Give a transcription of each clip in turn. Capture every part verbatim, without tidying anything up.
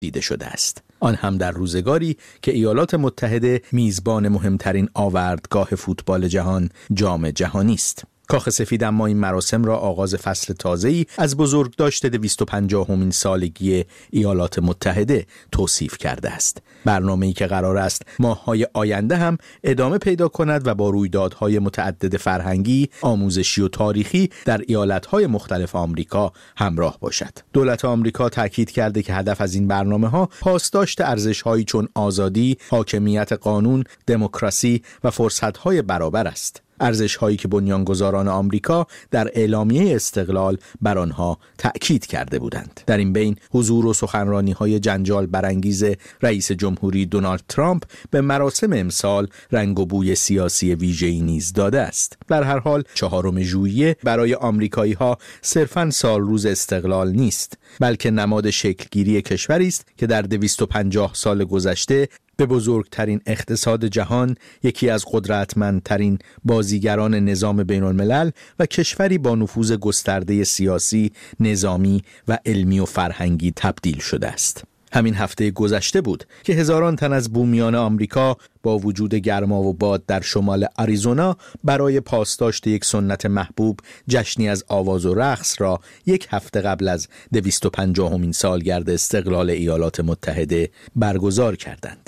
دیده شده است. آن هم در روزگاری که ایالات متحده میزبان مهمترین آوردگاه فوتبال جهان، جام جهانی است. کاخ سفید اما این مراسم را آغاز فصل تازه‌ای از بزرگداشت دویست و پنجاهمین سالگی ایالات متحده توصیف کرده است. برنامه‌ای که قرار است ماه‌های آینده هم ادامه پیدا کند و با رویدادهای متعدد فرهنگی، آموزشی و تاریخی در ایالت‌های مختلف آمریکا همراه باشد. دولت آمریکا تاکید کرده که هدف از این برنامه‌ها پاسداشت ارزش‌هایی چون آزادی، حاکمیت قانون، دموکراسی و فرصت‌های برابر است. ارزش‌هایی که بنیانگذاران آمریکا در اعلامیه استقلال بر آنها تأکید کرده بودند. در این بین حضور و سخنرانی‌های جنجال برانگیز رئیس جمهوری دونالد ترامپ به مراسم امسال رنگ و بوی سیاسی ویژه‌ای نیز داده است. در هر حال چهارم ژوئیه برای آمریکایی‌ها صرفاً سال روز استقلال نیست، بلکه نماد شکلگیری کشوری است که در دویست و پنجاه سال گذشته به بزرگترین اقتصاد جهان، یکی از قدرتمندترین بازیگران نظام بین الملل و کشوری با نفوذ گسترده سیاسی، نظامی و علمی و فرهنگی تبدیل شده است. همین هفته گذشته بود که هزاران تن از بومیان آمریکا با وجود گرما و باد در شمال آریزونا برای پاسداشت یک سنت محبوب، جشنی از آواز و رقص را یک هفته قبل از دویست و پنجاهمین سالگرد استقلال ایالات متحده برگزار کردند.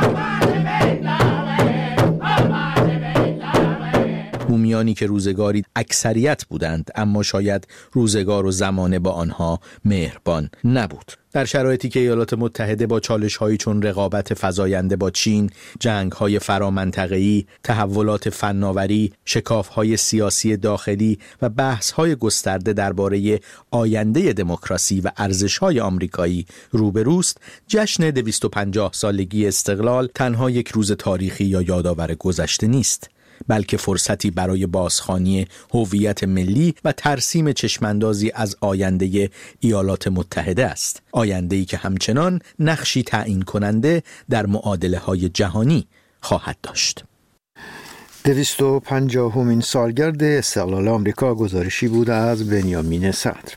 بومیانی که روزگاری اکثریت بودند، اما شاید روزگار و زمانه با آنها مهربان نبود. در شرایطی که ایالات متحده با چالش‌هایی چون رقابت فزاینده با چین، جنگ‌های فرامنطقه‌ای، تحولات فناوری، شکاف‌های سیاسی داخلی و بحث‌های گسترده درباره آینده دموکراسی و ارزش‌های آمریکایی روبروست، جشن دویست و پنجاه سالگی استقلال تنها یک روز تاریخی یا یادآور گذشته نیست، بلکه فرصتی برای بازخوانی هویت ملی و ترسیم چشماندازی از آینده ایالات متحده است. آینده‌ای که همچنان نقشی تعیین کننده در معادله‌های جهانی خواهد داشت. دویست و پنجاهمین سالگرد استقلال آمریکا گزارشی بود از بنیامین صدر.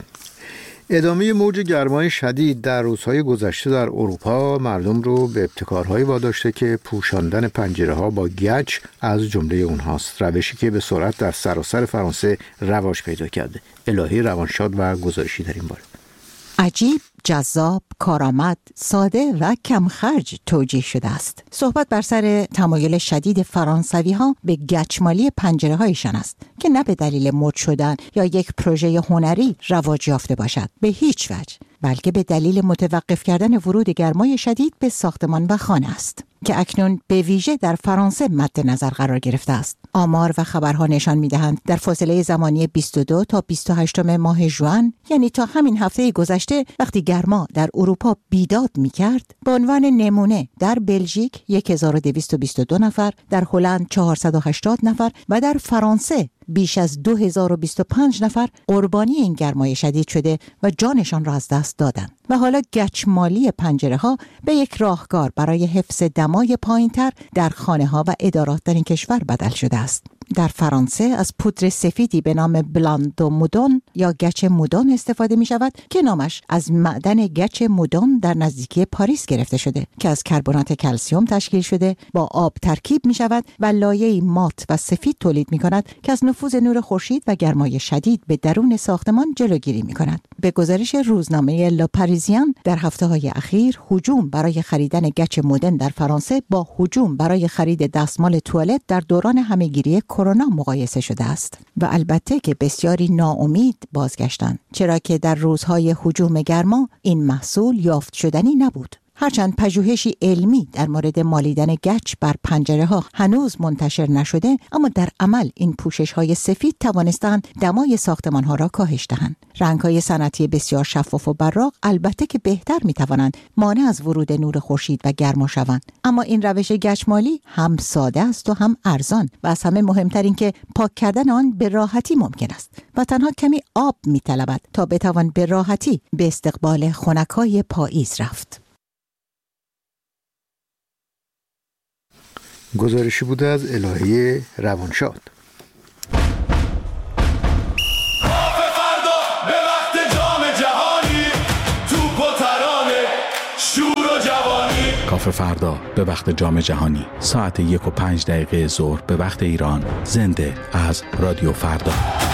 ادامه موج گرمای شدید در روزهای گذشته در اروپا مردم رو به ابتکارهایی واداشته که پوشاندن پنجره‌ها با گچ از جمله اونهاست، روشی که به سرعت در سراسر فرانسه رواج پیدا کرده. الهی روانشاد و گزارشی در این باره. عجیب، جذاب، کارآمد، ساده و کم خرج توجیه شده است. صحبت بر سر تمایل شدید فرانسوی ها به گچمالی پنجره هایشان است که نه به دلیل مد شدن یا یک پروژه هنری رواج یافته باشد، به هیچ وجه، بلکه به دلیل متوقف کردن ورود گرمای شدید به ساختمان و خانه است که اکنون به ویژه در فرانسه مد نظر قرار گرفته است. آمار و خبرها نشان می‌دهند در فاصله زمانی بیست و دو تا بیست و هشت ماه ژوئن، یعنی تا همین هفته گذشته، وقتی گرما در اروپا بیداد می‌کرد، به عنوان نمونه در بلژیک هزار و دویست و بیست و دو نفر، در هلند چهارصد و هشتاد نفر و در فرانسه بیش از دو هزار و بیست و پنج نفر قربانی این گرمای شدید شده و جانشان را از دست دادند. و حالا گچمالی پنجره ها به یک راهکار برای حفظ دمای پایین‌تر در خانه ها و ادارات در این کشور بدل شده است. در فرانسه از پودر سفیدی به نام بلاندو مودون یا گچ مودون استفاده می شود که نامش از معدن گچ مودون در نزدیکی پاریس گرفته شده که از کربنات کلسیم تشکیل شده، با آب ترکیب می شود و لایه‌ای مات و سفید تولید می کند که از نفوذ نور خورشید و گرمای شدید به درون ساختمان جلوگیری می کند. به گزارش روزنامه لا پاریزیان، در هفته‌های اخیر هجوم برای خریدن گچ مودون در فرانسه با هجوم برای خرید دستمال توالت در دوران همه‌گیری کرونا مقایسه شده است و البته که بسیاری ناامید بازگشتند، چرا که در روزهای هجوم گرما این محصول یافت شدنی نبود. هرچند پژوهشی علمی در مورد مالیدن گچ بر پنجره ها هنوز منتشر نشده، اما در عمل این پوشش های سفید توانستند دمای ساختمان ها را کاهش دهند. رنگ های صنعتی بسیار شفاف و براق البته که بهتر می توانند مانع از ورود نور خورشید و گرما شوند، اما این روش گچمالی هم ساده است و هم ارزان و از همه مهمتر این که پاک کردن آن به راحتی ممکن است و تنها کمی آب می طلبد تا بتوان به راحتی به استقبال خنکای پاییز رفت. گزارشی بوده از الهی روانشاد. کیکاف فردا به وقت جام جهانی ساعت یک و پنج دقیقه ظهر به وقت ایران، زنده از رادیو فردا.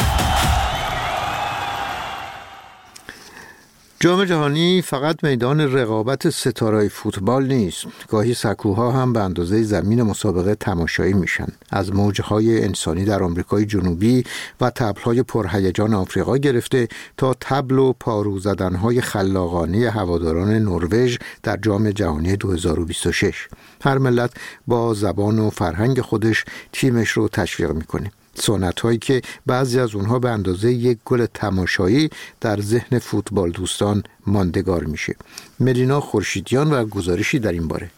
جام جهانی فقط میدان رقابت ستاره‌های فوتبال نیست. گاهی سکوها هم به اندازه زمین مسابقه تماشایی میشن. از موجهای انسانی در آمریکای جنوبی و طبل‌های پرهیجان آفریقا گرفته تا طبل و پارو زدن‌های خلاقانه هواداران نروژ در جام جهانی دو هزار و بیست و شش. هر ملت با زبان و فرهنگ خودش تیمش رو تشویق میکنه. سنت‌هایی که بعضی از اونها به اندازه یک گل تماشایی در ذهن فوتبال دوستان ماندگار میشه. ملینا خورشیدیان و گزارشی در این باره.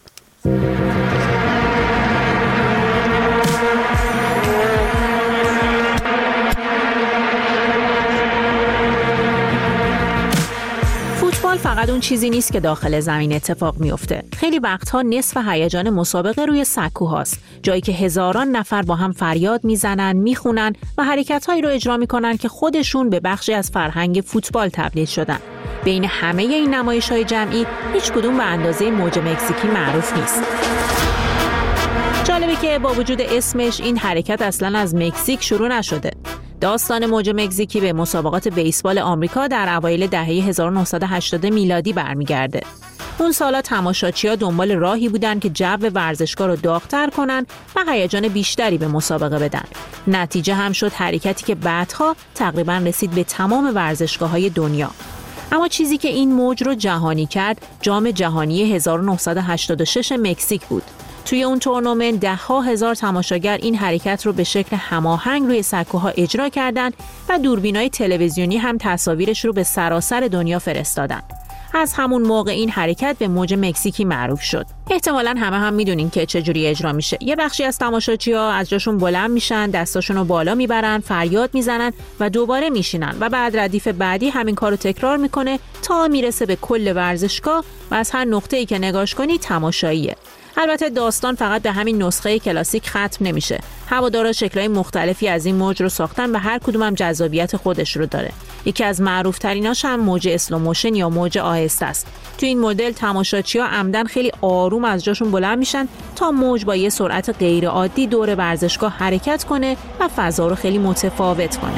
فقط اون چیزی نیست که داخل زمین اتفاق میفته. خیلی وقتها نصف هیجان مسابقه روی سکوهاست، جایی که هزاران نفر با هم فریاد میزنن، میخونن و حرکت‌هایی رو اجرا میکنن که خودشون به بخشی از فرهنگ فوتبال تبدیل شدن. بین همه این نمایش‌های جمعی هیچ کدوم به اندازه موج مکزیکی معروف نیست. جالبه که با وجود اسمش این حرکت اصلاً از مکزیک شروع نشده. داستان موج مکزیکی به مسابقات بیسبال آمریکا در اوایل دهه هزار و نهصد و هشتاد میلادی برمیگرده. اون سالا تماشاچی‌ها دنبال راهی بودن که جو ورزشگاه رو داغ‌تر کنن و هیجان بیشتری به مسابقه بدن. نتیجه هم شد حرکتی که بعدها تقریباً رسید به تمام ورزشگاه‌های دنیا. اما چیزی که این موج رو جهانی کرد، جام جهانی هزار و نهصد و هشتاد و شش مکزیک بود. توی اون تورنمنت ده ها هزار تماشاگر این حرکت رو به شکل هماهنگ روی سکوها اجرا کردن و دوربینای تلویزیونی هم تصاویرش رو به سراسر دنیا فرستادن. از همون موقع این حرکت به موج مکزیکی معروف شد. احتمالاً همه هم میدونین که چجوری اجرا میشه. یه بخشی از تماشاچی‌ها از جاشون بلند میشن، دستاشون رو بالا میبرن، فریاد میزنن و دوباره میشینن و بعد ردیف بعدی همین کارو تکرار میکنه تا میرسه به کل ورزشگاه و از هر نقطه‌ای که نگاش کنی تماشاییه. البته داستان فقط به همین نسخه کلاسیک ختم نمیشه. هوادارا شکل‌های مختلفی از این موج رو ساختن و هر کدوم هم جذابیت خودش رو داره. یکی از معروف‌تریناش هم موج اسلو موشن یا موج آهسته است. تو این مدل تماشاچی‌ها عمدن خیلی آروم از جاشون بلند میشن تا موج با یه سرعت غیر عادی دور ورزشگاه حرکت کنه و فضا رو خیلی متفاوت کنه.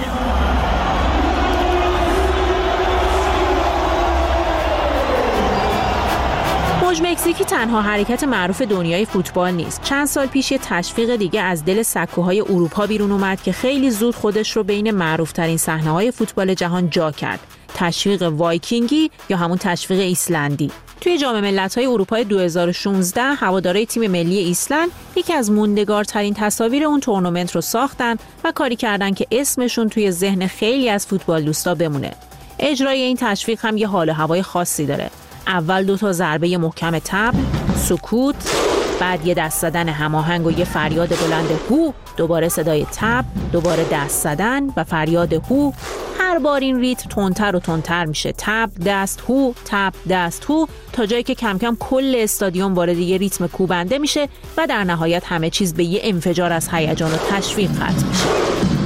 موج مکزیکی تنها حرکت معروف دنیای فوتبال نیست. چند سال پیش یه تشویق دیگه از دل سکوهای اروپا بیرون اومد که خیلی زود خودش رو بین معروف‌ترین صحنه‌های فوتبال جهان جا کرد. تشویق وایکینگی یا همون تشویق ایسلندی. توی جام ملت‌های اروپا دو هزار و شانزده هوادارهای تیم ملی ایسلند یکی از موندگارترین تصاویر اون تورنمنت رو ساختن و کاری کردن که اسمشون توی ذهن خیلی از فوتبال دوستا بمونه. اجرای این تشویق هم یه حال و هوای خاصی داره. اول دو تا ضربه محکم طبل، سکوت، بعد یه دست زدن هماهنگ و یه فریاد بلند هو، دوباره صدای طبل، دوباره دست زدن و فریاد هو. هر بار این ریتم تندتر و تندتر میشه. طبل دست هو، طبل دست هو، تا جایی که کم کم کل استادیوم وارد یه ریتم کوبنده میشه و در نهایت همه چیز به یه انفجار از هیجان و تشویق ختم میشه.